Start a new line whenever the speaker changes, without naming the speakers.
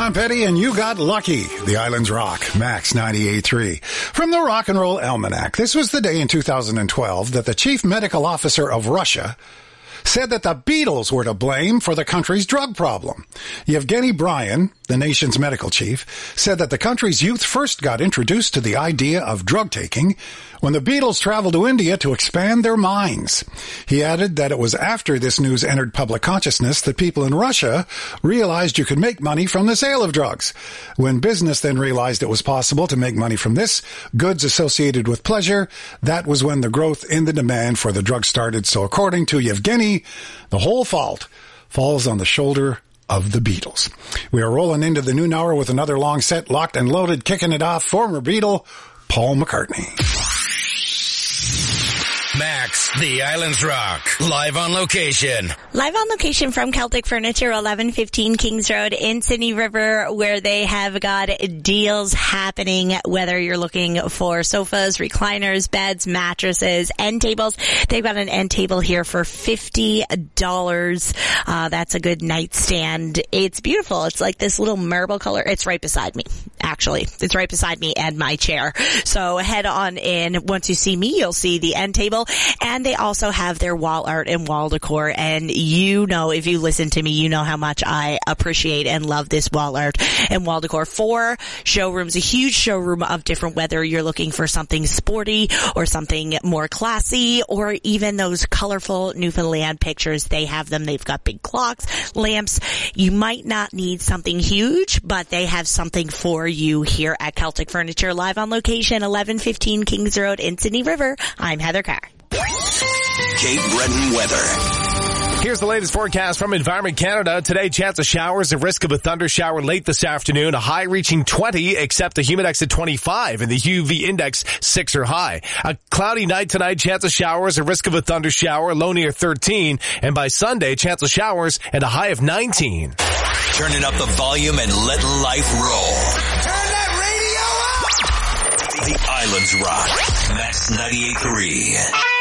Tom Petty, and you got lucky. The Islands Rock, Max 98.3. From the Rock and Roll Almanac, this was the day in 2012 that the chief medical officer of Russia said that the Beatles were to blame for the country's drug problem. Yevgeny Bryan, the nation's medical chief, said that the country's youth first got introduced to the idea of drug taking when the Beatles traveled to India to expand their minds. He added that it was after this news entered public consciousness that people in Russia realized you could make money from the sale of drugs. When business then realized it was possible to make money from this, goods associated with pleasure, that was when the growth in the demand for the drug started. So according to Yevgeny, the whole fault falls on the shoulder of the Beatles. We are rolling into the noon hour with another long set, locked and loaded, kicking it off, former Beatle, Paul McCartney.
Max, the Islands Rock, live on location.
Live on location from Celtic Furniture, 1115 Kings Road in Sydney River, where they have got deals happening, whether you're looking for sofas, recliners, beds, mattresses, end tables. They've got an end table here for $50. That's a good nightstand. It's beautiful. It's like this little marble color. It's right beside me, actually. It's right beside me and my chair. So head on in. Once you see me, you'll see the end table. And they also have their wall art and wall decor. And you know, if you listen to me, you know how much I appreciate and love this wall art and wall decor. 4 showrooms, a huge showroom of different, whether you're looking for something sporty or something more classy, or even those colorful Newfoundland pictures. They have them. They've got big clocks, lamps. You might not need something huge, but they have something for you here at Celtic Furniture, live on location, 1115 Kings Road in Sydney River. I'm Heather Carr.
Cape Breton weather.
Here's the latest forecast from Environment Canada. Today, chance of showers, a risk of a thunder shower late this afternoon, a high reaching 20, except the humidex at 25 and the UV index 6 or high. A cloudy night tonight, chance of showers, a risk of a thunder shower, low near 13, and by Sunday, chance of showers and a high of 19.
Turning up the volume and let life roll. Turn that radio up! The Islands Rock, Max 98.3.